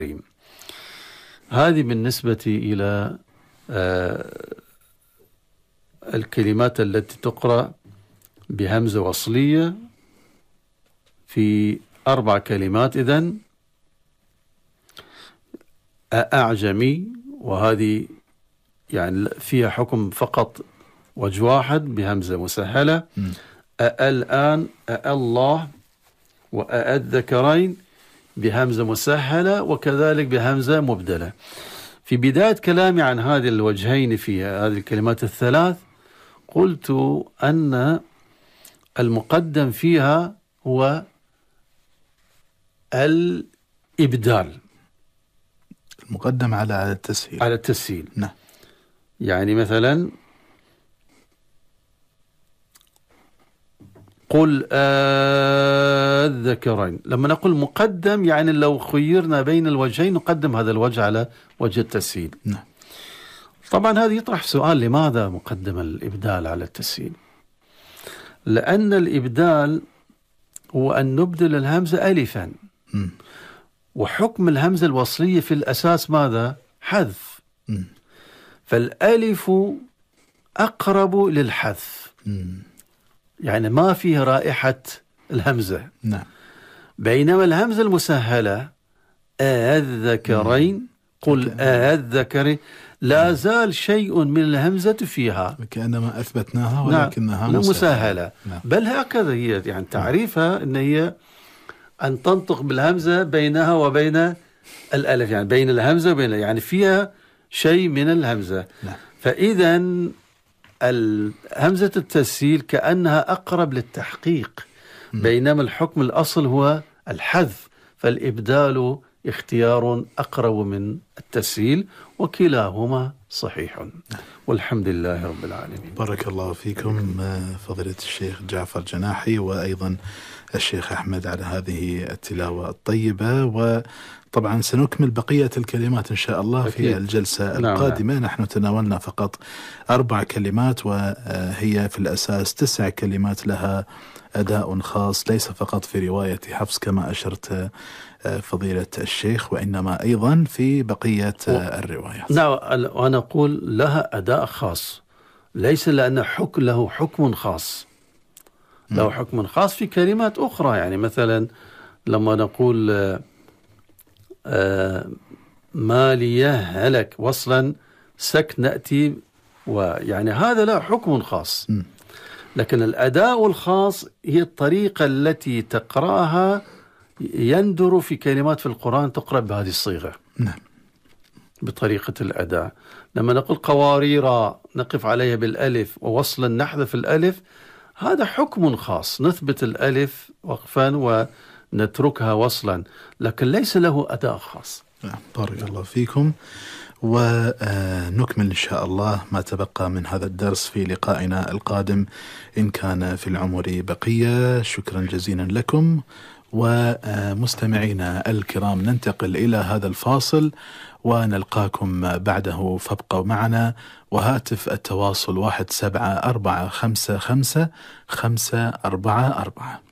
هذه بالنسبة إلى الكلمات التي تقرأ بهمزة وصلية في 4 كلمات. إذن أعجمي، وهذه يعني فيها حكم فقط وجه واحد بهمزة مسهلة. الآن الله الذكرين بهمزة مسهلة وكذلك بهمزة مبدلة. في بداية كلامي عن هذه الوجهين في هذه الكلمات الثلاث قلت أن المقدم فيها هو الإبدال، المقدم على التسهيل. على التسهيل. نعم. يعني مثلا قل الذكرين، لما نقول مقدم يعني لو خيرنا بين الوجهين نقدم هذا الوجه على وجه التسهيل. نعم. طبعا هذا يطرح سؤال: لماذا مقدم الإبدال على التسهيل؟ لأن الإبدال هو أن نبدل الهمزة ألفا، وحكم الهمزة الوصلية في الأساس ماذا؟ حذف. فالألف أقرب للحذف، يعني ما فيه رائحة الهمزة. نعم. بينما الهمزة المسهلة الذكرين، قل الذكرين، لا زال شيء من الهمزة فيها كأنما أثبتناها ولكنها مسهلة. نعم. بل هكذا هي، يعني تعريفها أن هي أن تنطق بالهمزة بينها وبين الألف، يعني بين الهمزة وبين، يعني فيها شيء من الهمزة. نعم. فإذا همزة التسهيل كأنها أقرب للتحقيق، بينما الحكم الأصل هو الحذف، فالإبدال اختيار أقرب من التسهيل، وكلاهما صحيح، والحمد لله رب العالمين. بارك الله فيكم فضيلة الشيخ جعفر جناحي، وأيضا الشيخ أحمد، على هذه التلاوة الطيبة. وطبعا سنكمل بقية الكلمات إن شاء الله في الجلسة القادمة. نحن تناولنا فقط 4 كلمات، وهي في الأساس 9 كلمات لها أداء خاص، ليس فقط في رواية حفص كما أشرت فضيلة الشيخ، وإنما أيضا في بقية الروايات. نعم، وأنا أقول لها أداء خاص، ليس لأن له حكم خاص، له حكم خاص في كلمات أخرى. يعني مثلا لما نقول ما لي هلك وصلا سك نأتي، ويعني هذا له حكم خاص. لكن الأداء الخاص هي الطريقة التي تقرأها، يندر في كلمات في القرآن تقرأ بهذه الصيغة. نعم. بطريقة الأداء. لما نقول قوارير نقف عليها بالألف ووصلا نحذف الألف، هذا حكم خاص، نثبت الألف وقفا ونتركها وصلا، لكن ليس له أداء خاص. بارك الله فيكم، ونكمل إن شاء الله ما تبقى من هذا الدرس في لقائنا القادم إن كان في العمر بقية. شكرا جزيلا لكم. ومستمعينا الكرام، ننتقل إلى هذا الفاصل ونلقاكم بعده، فابقوا معنا. وهاتف التواصل 1745555544.